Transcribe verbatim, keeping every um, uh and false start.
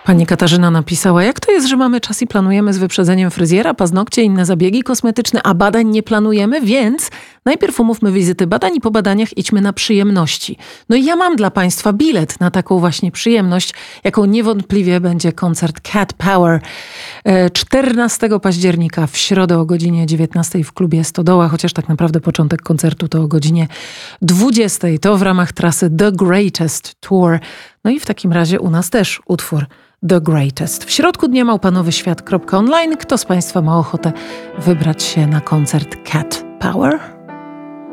Pani Katarzyna napisała, jak to jest, że mamy czas i planujemy z wyprzedzeniem fryzjera, paznokcie, inne zabiegi kosmetyczne, a badań nie planujemy, więc najpierw umówmy wizyty badań i po badaniach idźmy na przyjemności. No i ja mam dla Państwa bilet na taką właśnie przyjemność, jaką niewątpliwie będzie koncert Cat Power czternastego października w środę o godzinie dziewiętnastej w klubie Stodoła, chociaż tak naprawdę początek koncertu to o godzinie dwudziestej. To w ramach trasy The Greatest Tour. No i w takim razie u nas też utwór The Greatest. W środku dnia małpanowy świat kropka online. Kto z Państwa ma ochotę wybrać się na koncert Cat Power?